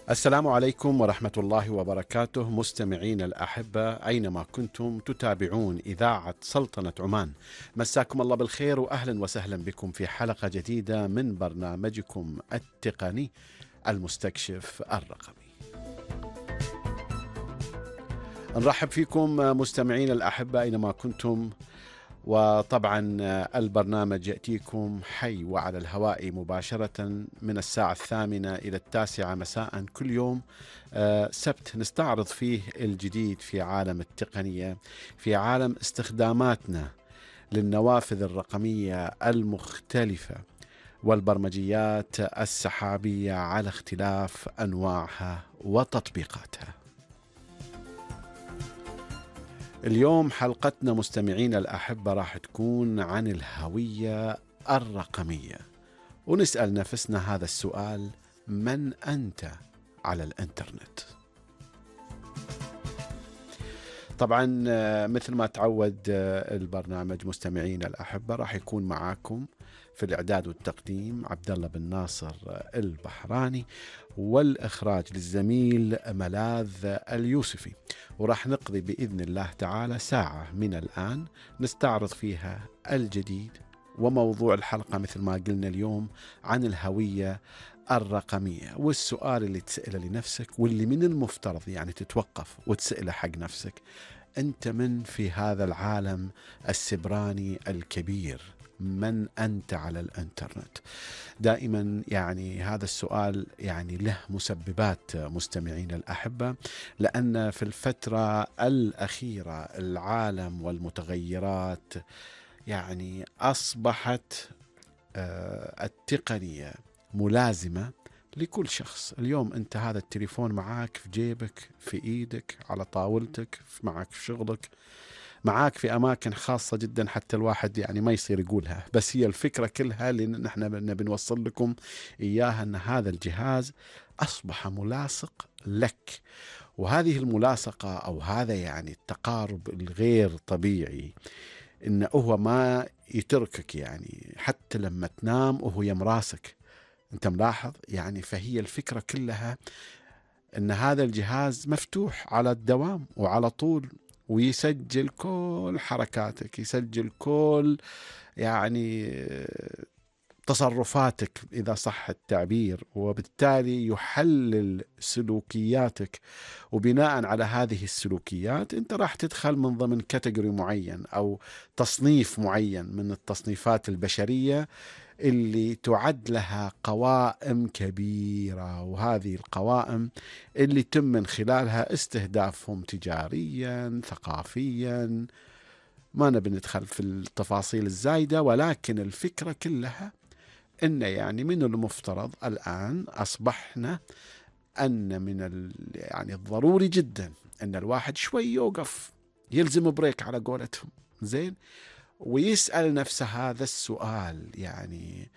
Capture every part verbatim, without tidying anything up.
السلام عليكم ورحمة الله وبركاته، مستمعين الأحبة أينما كنتم تتابعون إذاعة سلطنة عمان. مساكم الله بالخير وأهلا وسهلا بكم في حلقة جديدة من برنامجكم التقني المستكشف الرقمي. نرحب فيكم مستمعين الأحبة أينما كنتم، وطبعا البرنامج يأتيكم حي وعلى الهواء مباشرة من الساعة الثامنة إلى التاسعة مساء كل يوم سبت، نستعرض فيه الجديد في عالم التقنية، في عالم استخداماتنا للنوافذ الرقمية المختلفة والبرمجيات السحابية على اختلاف أنواعها وتطبيقاتها. اليوم حلقتنا مستمعين الأحبة راح تكون عن الهوية الرقمية، ونسأل نفسنا هذا السؤال: من أنت على الإنترنت؟ طبعا مثل ما تعود البرنامج مستمعين الأحبة راح يكون معاكم في الإعداد والتقديم عبد الله بن ناصر البحراني، والإخراج للزميل ملاذ اليوسفي. وراح نقضي بإذن الله تعالى ساعة من الآن نستعرض فيها الجديد، وموضوع الحلقة مثل ما قلنا اليوم عن الهوية الرقمية. والسؤال اللي تسأله لنفسك واللي من المفترض يعني تتوقف وتسأله حق نفسك: أنت من في هذا العالم السبراني الكبير؟ من أنت على الإنترنت؟ دائما يعني هذا السؤال يعني له مسببات مستمعين الأحبة، لأن في الفترة الأخيرة العالم والمتغيرات يعني أصبحت التقنية ملازمة لكل شخص. اليوم أنت هذا التليفون معاك في جيبك، في إيدك، على طاولتك، معاك في شغلك، معاك في أماكن خاصة جدا حتى الواحد يعني ما يصير يقولها، بس هي الفكرة كلها اللي نحن بنوصل لكم إياها، أن هذا الجهاز أصبح ملاصق لك. وهذه الملاصقة أو هذا يعني التقارب الغير طبيعي إنه هو ما يتركك، يعني حتى لما تنام وهو يمراسك، أنت ملاحظ يعني. فهي الفكرة كلها أن هذا الجهاز مفتوح على الدوام وعلى طول، ويسجل كل حركاتك، يسجل كل يعني تصرفاتك إذا صح التعبير، وبالتالي يحلل سلوكياتك، وبناء على هذه السلوكيات أنت راح تدخل من ضمن كاتيجوري معين أو تصنيف معين من التصنيفات البشرية اللي تعد لها قوائم كبيرة. وهذه القوائم اللي تم من خلالها استهدافهم تجاريا، ثقافيا. ما نبي ندخل في التفاصيل الزايدة، ولكن الفكرة كلها إن يعني من المفترض الآن أصبحنا أن من ال يعني الضروري جدا أن الواحد شوي يوقف، يلزم بريك على قولتهم، زين، ويسأل نفسه هذا السؤال. يعني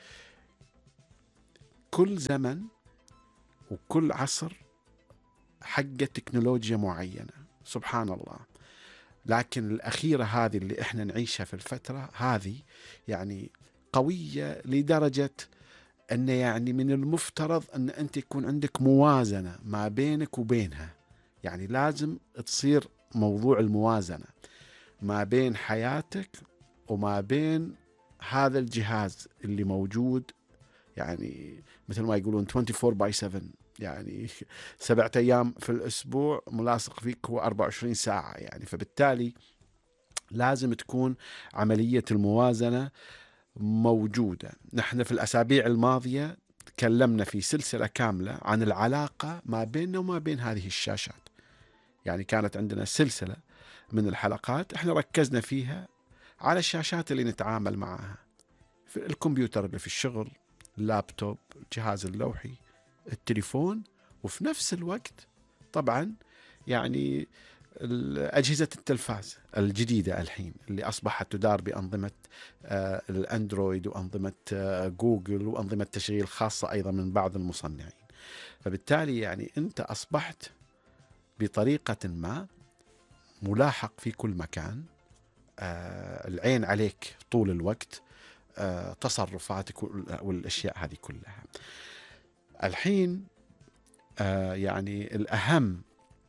كل زمن وكل عصر حق تكنولوجيا معينة، سبحان الله، لكن الأخيرة هذه اللي إحنا نعيشها في الفترة هذه يعني قوية لدرجة أن يعني من المفترض أن أنت يكون عندك موازنة ما بينك وبينها. يعني لازم تصير موضوع الموازنة ما بين حياتك وما بين هذا الجهاز اللي موجود، يعني مثل ما يقولون أربعة وعشرين باي سبعة، يعني سبعة أيام في الأسبوع ملاصق فيك هو أربعة وعشرين ساعة يعني. فبالتالي لازم تكون عملية الموازنة موجودة. نحن في الأسابيع الماضية تكلمنا في سلسلة كاملة عن العلاقة ما بيننا وما بين هذه الشاشات. يعني كانت عندنا سلسلة من الحلقات احنا ركزنا فيها على الشاشات اللي نتعامل معها، في الكمبيوتر اللي في الشغل، اللابتوب، الجهاز اللوحي، التليفون، وفي نفس الوقت طبعا يعني أجهزة التلفاز الجديدة الحين اللي أصبحت تدار بأنظمة آه الأندرويد وأنظمة آه جوجل وأنظمة تشغيل خاصة أيضا من بعض المصنعين. فبالتالي يعني أنت أصبحت بطريقة ما ملاحق في كل مكان، آه العين عليك طول الوقت، آه تصرفاتك والأشياء هذه كلها. الحين آه يعني الأهم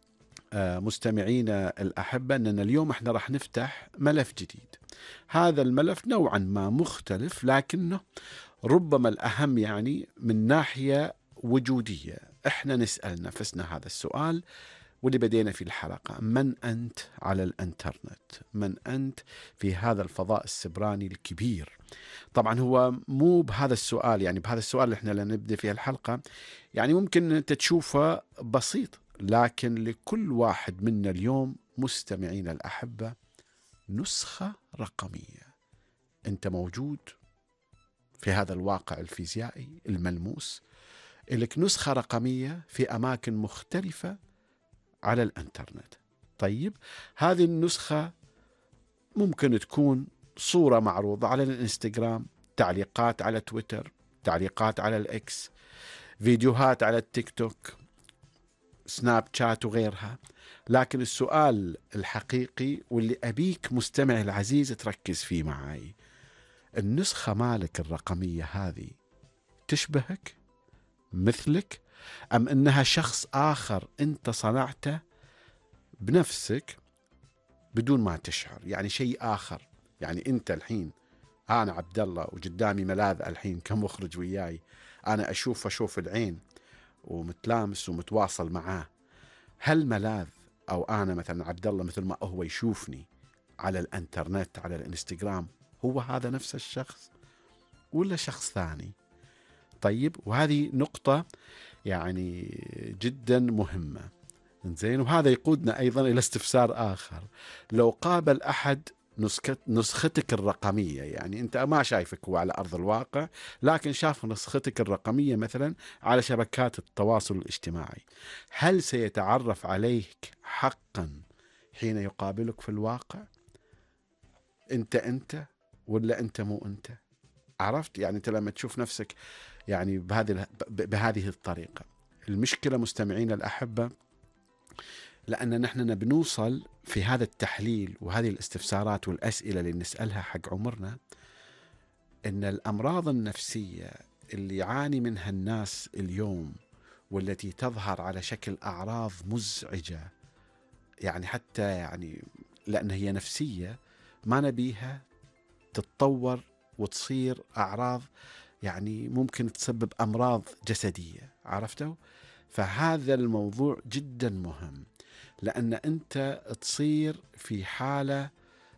آه مستمعينا الأحبة أننا اليوم احنا راح نفتح ملف جديد. هذا الملف نوعا ما مختلف، لكنه ربما الأهم يعني من ناحية وجودية. احنا نسأل نفسنا هذا السؤال واللي بدينا في الحلقة: من أنت على الإنترنت؟ من أنت في هذا الفضاء السبراني الكبير؟ طبعا هو مو بهذا السؤال، يعني بهذا السؤال اللي احنا نبدأ فيه الحلقة يعني ممكن أنت تشوفه بسيط، لكن لكل واحد منا اليوم مستمعين الأحبة نسخة رقمية. أنت موجود في هذا الواقع الفيزيائي الملموس، لك نسخة رقمية في أماكن مختلفة على الإنترنت. طيب هذه النسخة ممكن تكون صورة معروضة على الإنستغرام، تعليقات على تويتر، تعليقات على الإكس، فيديوهات على التيك توك، سناب شات وغيرها. لكن السؤال الحقيقي واللي أبيك مستمع العزيز تركز فيه معي: النسخة مالك الرقمية هذه تشبهك مثلك، أم أنها شخص آخر أنت صنعته بنفسك بدون ما تشعر؟ يعني شيء آخر. يعني أنت الحين، أنا عبد الله وقدامي ملاذ الحين كمخرج وياي، أنا أشوف أشوف العين ومتلامس ومتواصل معاه. هل ملاذ أو أنا مثلا عبد الله مثل ما هو يشوفني على الإنترنت على الإنستغرام هو هذا نفس الشخص ولا شخص ثاني؟ طيب وهذه نقطة يعني جدا مهمة. زين، وهذا يقودنا أيضا إلى استفسار آخر: لو قابل أحد نسختك الرقمية، يعني أنت ما شايفك هو على أرض الواقع، لكن شاف نسختك الرقمية مثلا على شبكات التواصل الاجتماعي، هل سيتعرف عليك حقا حين يقابلك في الواقع؟ أنت أنت ولا أنت مو أنت؟ عرفت؟ يعني أنت لما تشوف نفسك يعني بهذه بهذه الطريقة. المشكلة مستمعين الأحبة، لأن نحن بنوصل في هذا التحليل وهذه الاستفسارات والأسئلة اللي نسألها حق عمرنا، إن الأمراض النفسية اللي يعاني منها الناس اليوم والتي تظهر على شكل أعراض مزعجة، يعني حتى يعني لأن هي نفسية ما نبيها تتطور وتصير أعراض يعني ممكن تسبب أمراض جسدية. عرفتوا؟ فهذا الموضوع جدا مهم، لأن أنت تصير في حالة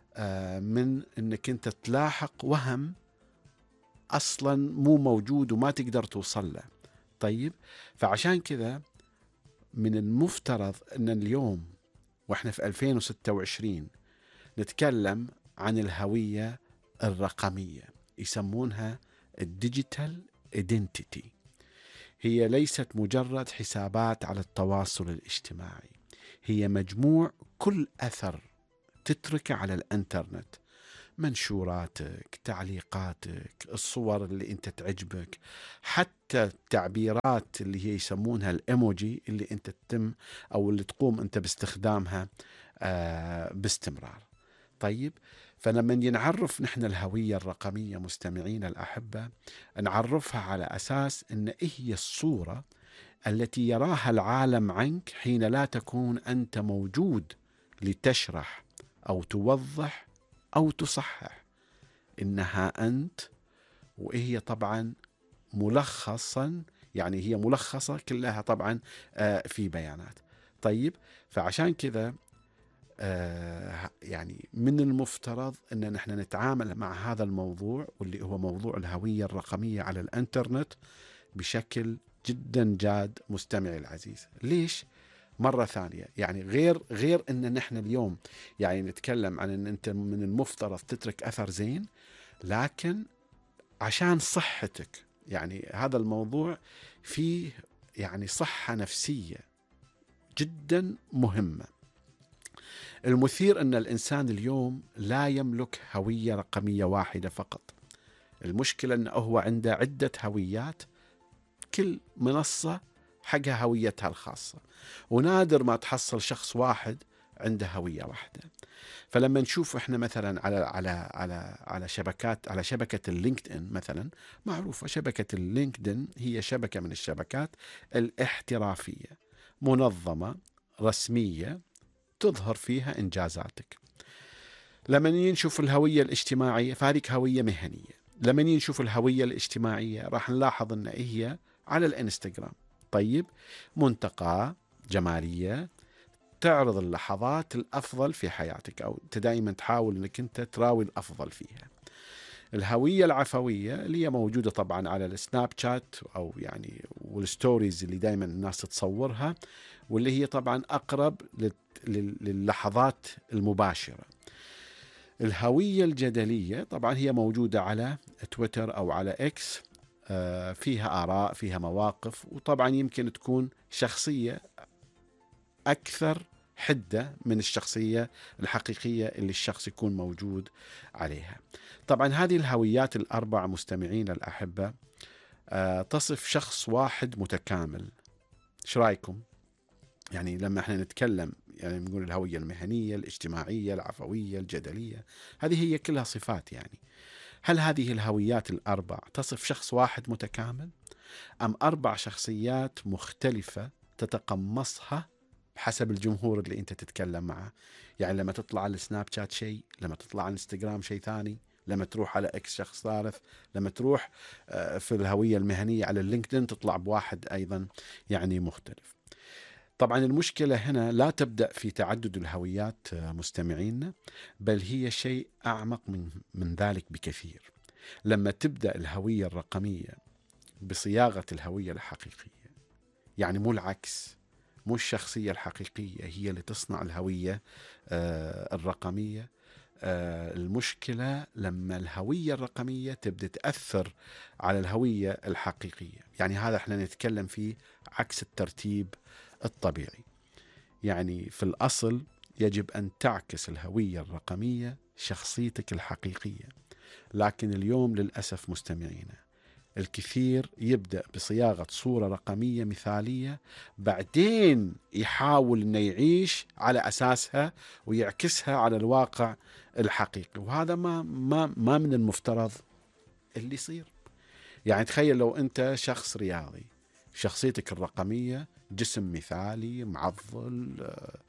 من أنك أنت تلاحق وهم أصلا مو موجود وما تقدر توصل له. طيب فعشان كذا من المفترض أن اليوم وإحنا في ألفين وستة وعشرين نتكلم عن الهوية الرقمية، يسمونها الديجيتال ايدنتيتي. هي ليست مجرد حسابات على التواصل الاجتماعي، هي مجموع كل أثر تتركه على الإنترنت، منشوراتك، تعليقاتك، الصور اللي أنت تعجبك، حتى التعبيرات اللي هي يسمونها الإيموجي اللي أنت تتم أو اللي تقوم أنت باستخدامها آه باستمرار. طيب فلما نعرف نحن الهوية الرقمية مستمعين الأحبة، نعرفها على أساس أن إيه هي الصورة التي يراها العالم عنك حين لا تكون أنت موجود لتشرح أو توضح أو تصحح إنها أنت. وإيه هي طبعا ملخصا، يعني هي ملخصة كلها طبعا في بيانات. طيب فعشان كذا يعني من المفترض أن نحن نتعامل مع هذا الموضوع واللي هو موضوع الهوية الرقمية على الإنترنت بشكل جدا جاد مستمعي العزيز. ليش؟ مرة ثانية يعني غير غير أن نحن اليوم يعني نتكلم عن أن أنت من المفترض تترك أثر زين، لكن عشان صحتك، يعني هذا الموضوع فيه يعني صحة نفسية جدا مهمة. المثير أن الإنسان اليوم لا يملك هوية رقمية واحدة فقط. المشكلة أنه هو عنده عدة هويات، كل منصة حقها هويتها الخاصة، ونادر ما تحصل شخص واحد عنده هوية واحدة. فلما نشوف احنا مثلا على على على على شبكات على شبكة اللينكد ان مثلا، معروفة شبكة اللينكد ان هي شبكة من الشبكات الاحترافية، منظمة رسمية تظهر فيها إنجازاتك. لما نشوف الهوية الاجتماعية فهذيك هوية مهنية. لما نشوف الهوية الاجتماعية راح نلاحظ أن هي على الانستغرام، طيب منتقى جمالية تعرض اللحظات الأفضل في حياتك، أو أنت دائما تحاول أنك أنت تراوي الأفضل فيها. الهوية العفوية اللي هي موجودة طبعا على السناب شات أو يعني والستوريز اللي دائما الناس تتصورها، واللي هي طبعا أقرب للحظات المباشرة. الهوية الجدلية طبعا هي موجودة على تويتر أو على إكس، فيها آراء، فيها مواقف، وطبعا يمكن تكون شخصية أكثر حدة من الشخصية الحقيقية اللي الشخص يكون موجود عليها. طبعا هذه الهويات الأربع مستمعين الأحبة تصف شخص واحد متكامل. ايش رايكم؟ يعني لما احنا نتكلم يعني نقول الهوية المهنية، الاجتماعية، العفوية، الجدلية، هذه هي كلها صفات. يعني هل هذه الهويات الأربع تصف شخص واحد متكامل، أم أربع شخصيات مختلفة تتقمصها بحسب الجمهور اللي أنت تتكلم معه؟ يعني لما تطلع على السناب شات شيء، لما تطلع على الانستغرام شيء ثاني، لما تروح على اكس شخص ثالث، لما تروح في الهوية المهنية على اللينكدين تطلع بواحد أيضا يعني مختلف. طبعا المشكلة هنا لا تبدأ في تعدد الهويات مستمعين، بل هي شيء أعمق من, من ذلك بكثير. لما تبدأ الهوية الرقمية بصياغة الهوية الحقيقية، يعني مو العكس، مو الشخصية الحقيقية هي اللي تصنع الهوية الرقمية. المشكلة لما الهوية الرقمية تبدأ تأثر على الهوية الحقيقية. يعني هذا احنا نتكلم فيه عكس الترتيب الطبيعي. يعني في الأصل يجب أن تعكس الهوية الرقمية شخصيتك الحقيقية، لكن اليوم للأسف مستمعينا الكثير يبدأ بصياغة صورة رقمية مثالية، بعدين يحاول أنه يعيش على أساسها ويعكسها على الواقع الحقيقي، وهذا ما, ما, ما من المفترض اللي يصير. يعني تخيل لو أنت شخص رياضي، شخصيتك الرقمية جسم مثالي معضل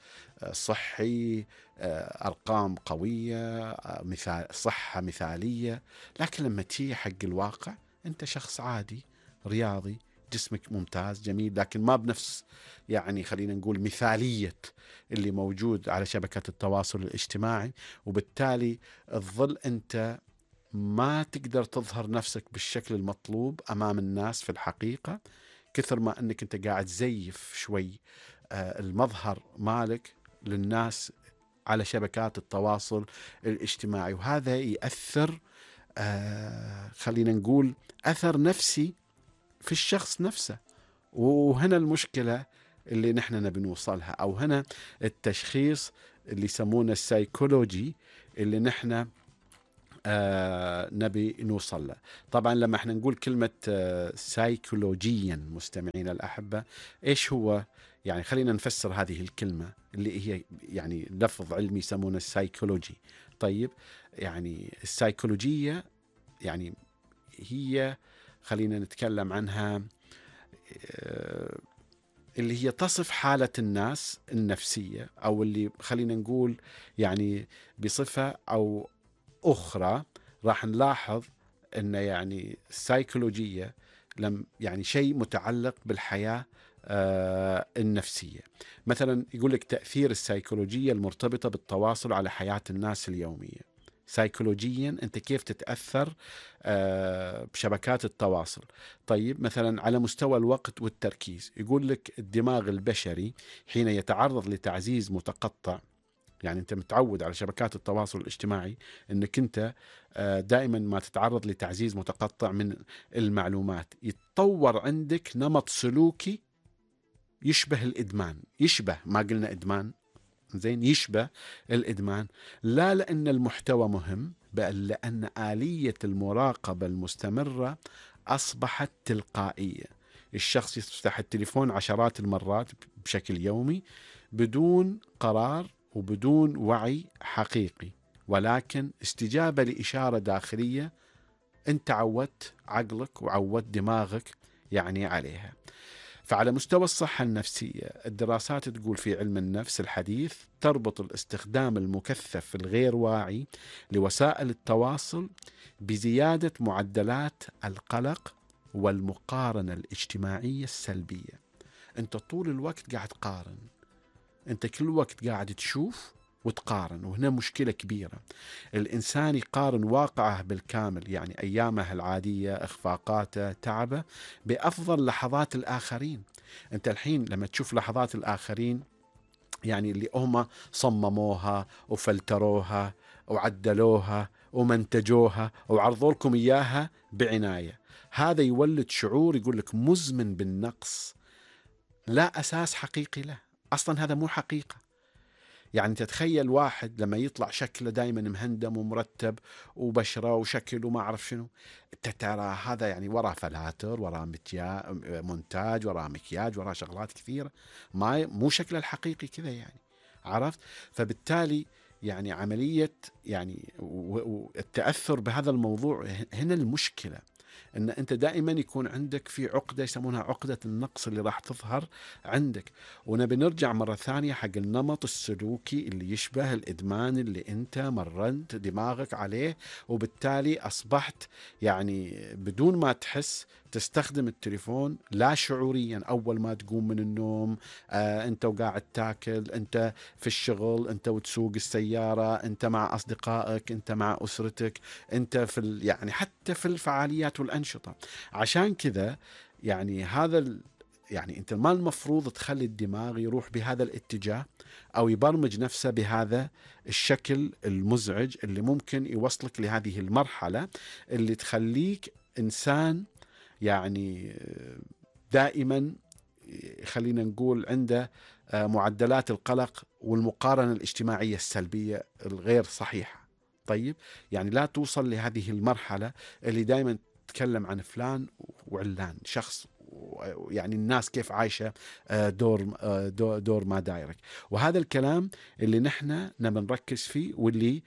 صحي، أرقام قوية، مثال صحة مثالية، لكن لما تيجي حق الواقع أنت شخص عادي رياضي، جسمك ممتاز جميل، لكن ما بنفس يعني خلينا نقول مثالية اللي موجود على شبكة التواصل الاجتماعي، وبالتالي تظل أنت ما تقدر تظهر نفسك بالشكل المطلوب أمام الناس في الحقيقة، كثر ما أنك أنت قاعد زيف شوي المظهر مالك للناس على شبكات التواصل الاجتماعي، وهذا يأثر آه خلينا نقول أثر نفسي في الشخص نفسه. وهنا المشكلة اللي نحن نبي نوصلها، أو هنا التشخيص اللي يسمونه السايكولوجي اللي نحن آه نبي نوصل له. طبعا لما احنا نقول كلمة آه سايكولوجيا مستمعين الأحبة، إيش هو؟ يعني خلينا نفسر هذه الكلمة اللي هي يعني لفظ علمي يسمونه السايكولوجي. طيب يعني السايكولوجية يعني هي خلينا نتكلم عنها آه اللي هي تصف حالة الناس النفسية، أو اللي خلينا نقول يعني بصفة أو أخرى راح نلاحظ أن يعني السايكولوجية لم يعني شيء متعلق بالحياة آه النفسية. مثلا يقول لك تأثير السايكولوجية المرتبطة بالتواصل على حياة الناس اليومية. سايكولوجيا أنت كيف تتأثر آه بشبكات التواصل. طيب مثلا على مستوى الوقت والتركيز، يقول لك الدماغ البشري حين يتعرض لتعزيز متقطع، يعني أنت متعود على شبكات التواصل الاجتماعي أنك أنت دائما ما تتعرض لتعزيز متقطع من المعلومات، يتطور عندك نمط سلوكي يشبه الإدمان. يشبه، ما قلنا إدمان، زين، يشبه الإدمان، لا لأن المحتوى مهم، بل لأن آلية المراقبة المستمرة أصبحت تلقائية. الشخص يفتح التليفون عشرات المرات بشكل يومي بدون قرار وبدون وعي حقيقي، ولكن استجابة لإشارة داخلية أنت عودت عقلك وعودت دماغك يعني عليها. فعلى مستوى الصحة النفسية، الدراسات تقول في علم النفس الحديث تربط الاستخدام المكثف الغير واعي لوسائل التواصل بزيادة معدلات القلق والمقارنة الاجتماعية السلبية. أنت طول الوقت قاعد تقارن، أنت كل وقت قاعد تشوف وتقارن، وهنا مشكلة كبيرة. الإنسان يقارن واقعه بالكامل، يعني أيامه العادية، إخفاقاته، تعبه، بأفضل لحظات الآخرين. أنت الحين لما تشوف لحظات الآخرين، يعني اللي هم صمموها وفلتروها وعدلوها ومنتجوها وعرضوا لكم إياها بعناية، هذا يولد شعور يقول لك مزمن بالنقص، لا أساس حقيقي له أصلا، هذا مو حقيقة. يعني تتخيل واحد لما يطلع شكله دائما مهندم ومرتب وبشرة وشكل وما أعرف شنو، ترى هذا يعني وراه فلاتر، وراه مونتاج، وراه مكياج، وراه شغلات كثيرة، ما مو شكله الحقيقي كذا يعني، عرفت؟ فبالتالي يعني عملية يعني التأثر بهذا الموضوع هنا المشكلة، ان انت دائما يكون عندك في عقده يسمونها عقده النقص اللي راح تظهر عندك. ونبي نرجع مره ثانيه حق النمط السلوكي اللي يشبه الادمان اللي انت مرنت دماغك عليه، وبالتالي اصبحت يعني بدون ما تحس تستخدم التليفون لا شعوريا. اول ما تقوم من النوم، آه انت وقاعد تاكل، انت في الشغل، انت وتسوق السياره، انت مع اصدقائك، انت مع اسرتك، انت في ال... يعني حتى في الفعاليات والانشطه. عشان كذا يعني هذا ال... يعني انت ما المفروض تخلي الدماغ يروح بهذا الاتجاه او يبرمج نفسه بهذا الشكل المزعج اللي ممكن يوصلك لهذه المرحله اللي تخليك انسان يعني دائما خلينا نقول عنده معدلات القلق والمقارنه الاجتماعيه السلبيه الغير صحيحه. طيب يعني لا توصل لهذه المرحلة اللي دائما تتكلم عن فلان وعلان شخص، يعني الناس كيف عايشة دور دور ما دايرك. وهذا الكلام اللي نحن نبي نركز فيه واللي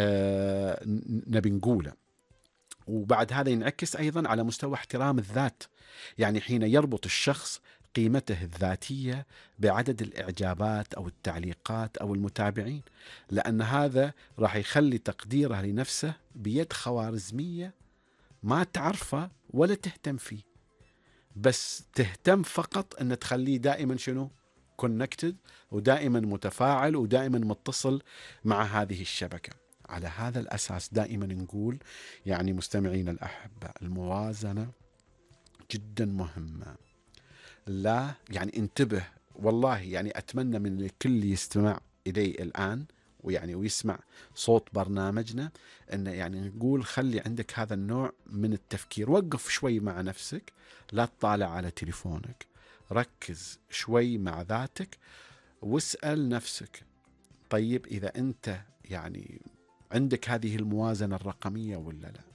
نبي نقوله. وبعد هذا ينعكس أيضا على مستوى احترام الذات، يعني حين يربط الشخص قيمته الذاتية بعدد الإعجابات أو التعليقات أو المتابعين، لأن هذا راح يخلي تقديره لنفسه بيد خوارزمية ما تعرفه ولا تهتم فيه، بس تهتم فقط أن تخليه دائما شنو؟ connected، ودائما متفاعل، ودائما متصل مع هذه الشبكة. على هذا الأساس دائما نقول يعني مستمعين الأحبة، الموازنة جدا مهمة. لا يعني انتبه، والله يعني أتمنى من الكل يستمع إلي الآن ويعني ويسمع صوت برنامجنا، أن يعني نقول خلي عندك هذا النوع من التفكير. وقف شوي مع نفسك، لا تطالع على تليفونك، ركز شوي مع ذاتك واسأل نفسك، طيب إذا أنت يعني عندك هذه الموازنة الرقمية ولا لا؟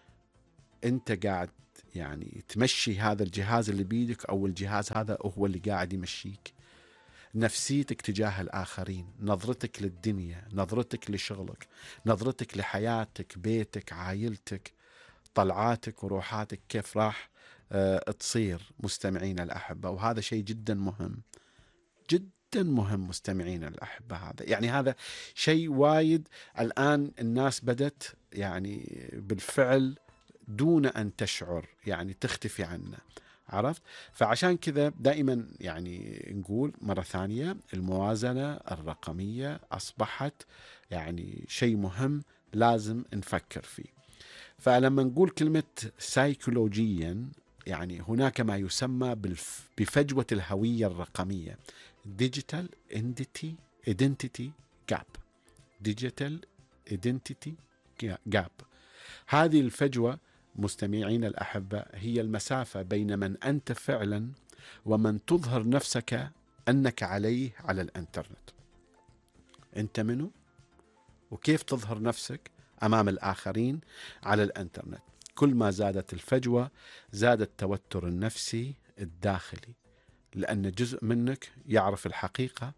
أنت قاعد يعني تمشي هذا الجهاز اللي بيدك، أو الجهاز هذا هو اللي قاعد يمشيك؟ نفسيتك تجاه الآخرين، نظرتك للدنيا، نظرتك لشغلك، نظرتك لحياتك، بيتك، عائلتك، طلعاتك وروحاتك، كيف راح أه تصير مستمعين الأحبة؟ وهذا شيء جدا مهم جدا مهم مستمعين الأحبة. هذا يعني هذا شيء وايد الآن الناس بدت يعني بالفعل دون أن تشعر يعني تختفي عنا، عرفت؟ فعشان كذا دائما يعني نقول مرة ثانية الموازنة الرقمية أصبحت يعني شيء مهم لازم نفكر فيه. فلما نقول كلمة سايكولوجيا، يعني هناك ما يسمى بفجوة الهوية الرقمية، Digital Identity Identity Gap Digital Identity Gap. هذه الفجوة مستمعين الأحبة هي المسافة بين من أنت فعلا ومن تظهر نفسك أنك عليه على الإنترنت. أنت منو وكيف تظهر نفسك أمام الآخرين على الإنترنت. كل ما زادت الفجوة زاد التوتر النفسي الداخلي، لأن جزء منك يعرف الحقيقة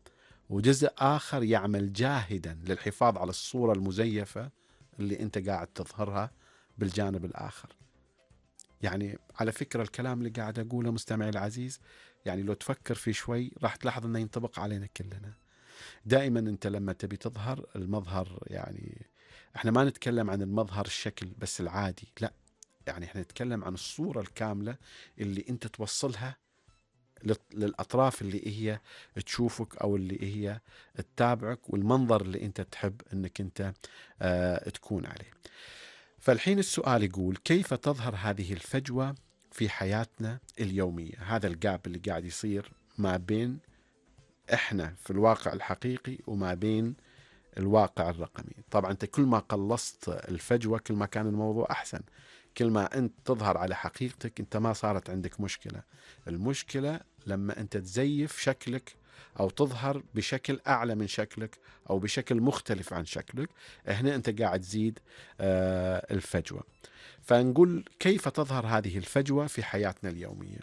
وجزء آخر يعمل جاهدا للحفاظ على الصورة المزيفة اللي أنت قاعد تظهرها بالجانب الآخر. يعني على فكرة الكلام اللي قاعد أقوله مستمعي العزيز، يعني لو تفكر فيه شوي راح تلاحظ أنه ينطبق علينا كلنا. دائما أنت لما تبي تظهر المظهر، يعني احنا ما نتكلم عن المظهر الشكل بس العادي، لا، يعني احنا نتكلم عن الصورة الكاملة اللي أنت توصلها للأطراف اللي هي تشوفك أو اللي هي تتابعك، والمنظر اللي أنت تحب أنك أنت آه تكون عليه. فالحين السؤال يقول كيف تظهر هذه الفجوة في حياتنا اليومية؟ هذا الجاب اللي قاعد يصير ما بين إحنا في الواقع الحقيقي وما بين الواقع الرقمي. طبعا أنت كل ما قلصت الفجوة كل ما كان الموضوع أحسن. كل ما أنت تظهر على حقيقتك أنت ما صارت عندك مشكلة. المشكلة لما أنت تزيف شكلك أو تظهر بشكل أعلى من شكلك أو بشكل مختلف عن شكلك، هنا أنت قاعد تزيد آه الفجوة. فنقول كيف تظهر هذه الفجوة في حياتنا اليومية؟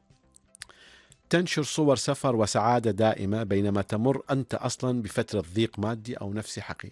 تنشر صور سفر وسعادة دائمة بينما تمر أنت أصلا بفترة ضيق مادي أو نفسي حقيقي.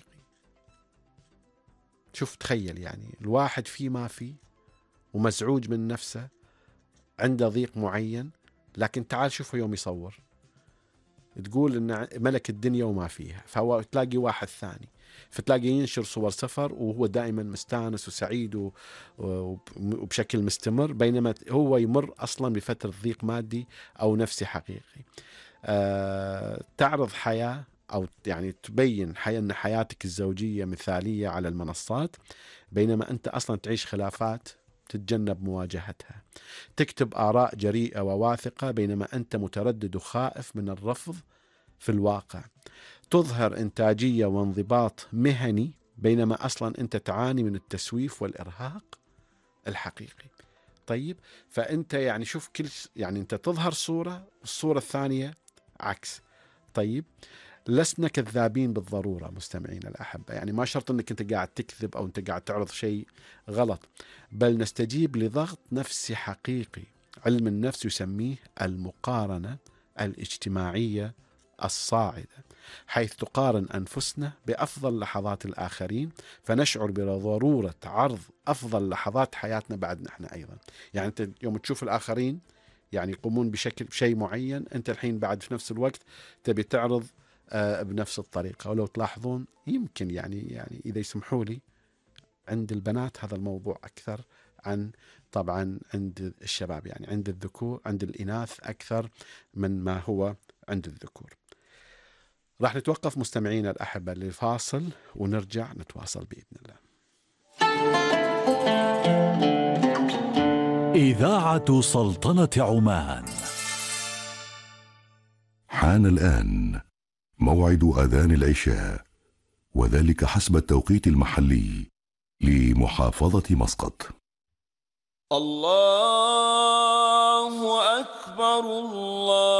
شوف تخيل، يعني الواحد فيه ما فيه ومزعوج من نفسه، عنده ضيق معين، لكن تعال شوفه يوم يصور تقول إن ملك الدنيا وما فيها. فهو تلاقي واحد ثاني فتلاقي ينشر صور سفر وهو دائما مستانس وسعيد وبشكل مستمر، بينما هو يمر أصلا بفترة ضيق مادي أو نفسي حقيقي. أه تعرض حياة أو يعني تبين حياة أن حياتك الزوجية مثالية على المنصات، بينما أنت أصلا تعيش خلافات تتجنب مواجهتها. تكتب آراء جريئة وواثقة بينما أنت متردد وخائف من الرفض في الواقع. تظهر إنتاجية وانضباط مهني بينما أصلا أنت تعاني من التسويف والإرهاق الحقيقي. طيب، فأنت يعني شوف كل يعني أنت تظهر صورة والصورة الثانية عكس. طيب، لسنا كذابين بالضرورة مستمعين الأحبة، يعني ما شرط أنك أنت قاعد تكذب أو أنت قاعد تعرض شيء غلط، بل نستجيب لضغط نفسي حقيقي. علم النفس يسميه المقارنة الاجتماعية الصاعدة، حيث تقارن أنفسنا بأفضل لحظات الآخرين فنشعر بضرورة عرض أفضل لحظات حياتنا بعد نحن أيضا. يعني أنت يوم تشوف الآخرين يعني يقومون بشكل شيء معين، أنت الحين بعد في نفس الوقت تبي تعرض آه بنفس الطريقة. ولو تلاحظون يمكن يعني يعني إذا يسمحوا لي عند البنات هذا الموضوع أكثر عن طبعا عند الشباب، يعني عند الذكور عند الإناث أكثر من ما هو عند الذكور. راح نتوقف مستمعينا الأحبة لفاصل ونرجع نتواصل بإذن الله. إذاعة سلطنة عمان. حان الآن موعد أذان العشاء، وذلك حسب التوقيت المحلي لمحافظة مسقط. الله أكبر الله